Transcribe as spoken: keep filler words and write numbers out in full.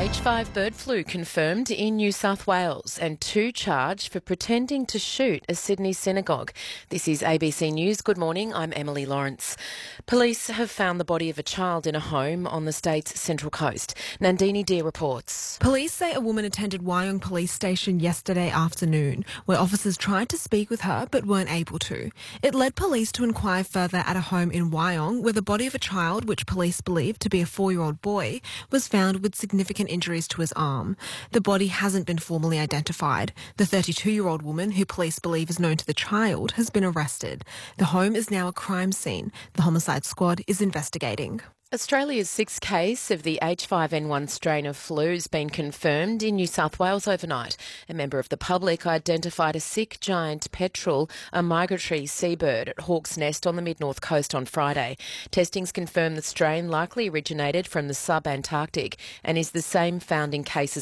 H five bird flu confirmed in New South Wales and two charged for pretending to shoot a Sydney synagogue. This is A B C News. Good morning, I'm Emily Lawrence. Police have found the body of a child in a home on the state's central coast. Nandini Deer reports. Police say a woman attended Wyong Police Station yesterday afternoon, where officers tried to speak with her but weren't able to. It led police to inquire further at a home in Wyong, where the body of a child, which police believe to be a four-year-old boy, was found with significant injuries to his arm. The body hasn't been formally identified. The thirty-two-year-old woman, who police believe is known to the child, has been arrested. The home is now a crime scene. The homicide squad is investigating. Australia's sixth case of the H five N one strain of flu has been confirmed in New South Wales overnight. A member of the public identified a sick giant petrel, a migratory seabird, at Hawk's Nest on the mid-north coast on Friday. Testings confirm the strain likely originated from the sub-Antarctic and is the same found in cases